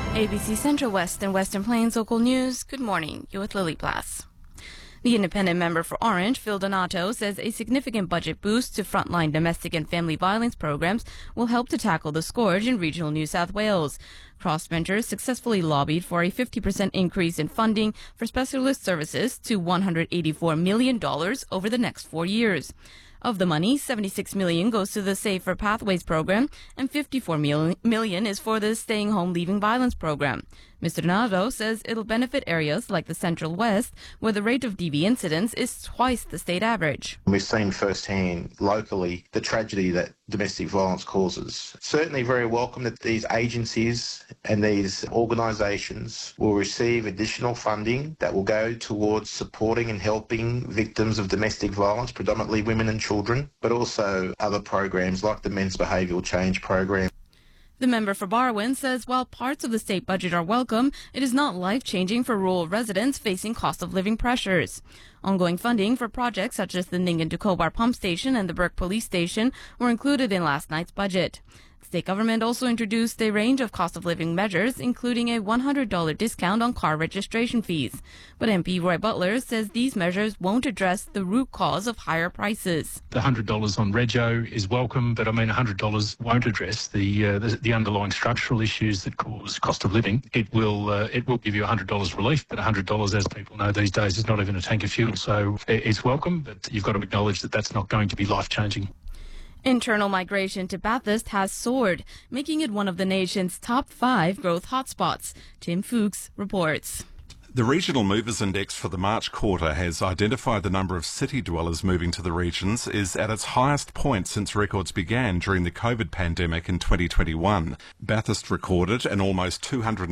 ABC Central West and Western Plains local news. Good morning. You're with Lily Blass. The independent member for Orange, Phil Donato, says a significant budget boost to frontline domestic and family violence programs will help to tackle the scourge in regional New South Wales. Crossbenchers successfully lobbied for a 50% increase in funding for specialist services to $184 million over the next 4 years. Of the money, $76 million goes to the Safer Pathways program and $54 million is for the Staying Home Leaving Violence program. Mr. Donato says it'll benefit areas like the Central West, where the rate of DV incidents is twice the state average. We've seen firsthand locally the tragedy that domestic violence causes. Certainly very welcome that these agencies and these organisations will receive additional funding that will go towards supporting and helping victims of domestic violence, predominantly women and children, but also other programs like the Men's Behavioural Change program. The member for Barwon says while parts of the state budget are welcome, it is not life-changing for rural residents facing cost of living pressures. Ongoing funding for projects such as the Nyngan-Ducobar Pump Station and the Burke Police Station were included in last night's budget. The state government also introduced a range of cost of living measures, including a $100 discount on car registration fees. But MP Roy Butler says these measures won't address the root cause of higher prices. The $100 on rego is welcome, but $100 won't address the underlying structural issues that cause cost of living. It will give you $100 relief, but $100, as people know these days, is not even a tank of fuel. So it's welcome, but you've got to acknowledge that that's not going to be life-changing. Internal migration to Bathurst has soared, making it one of the nation's top 5 growth hotspots. Tim Fuchs reports. The Regional Movers Index for the March quarter has identified the number of city dwellers moving to the regions is at its highest point since records began during the COVID pandemic in 2021. Bathurst recorded an almost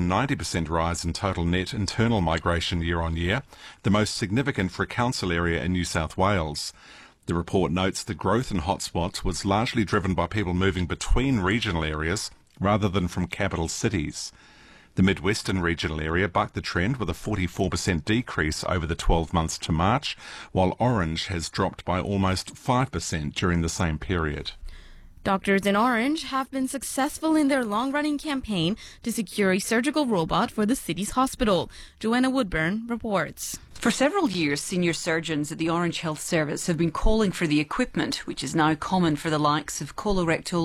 290% rise in total net internal migration year on year, the most significant for a council area in New South Wales. The report notes the growth in hotspots was largely driven by people moving between regional areas rather than from capital cities. The Midwestern regional area bucked the trend with a 44% decrease over the 12 months to March, while Orange has dropped by almost 5% during the same period. Doctors in Orange have been successful in their long-running campaign to secure a surgical robot for the city's hospital. Joanna Woodburn reports. For several years, senior surgeons at the Orange Health Service have been calling for the equipment, which is now common for the likes of colorectal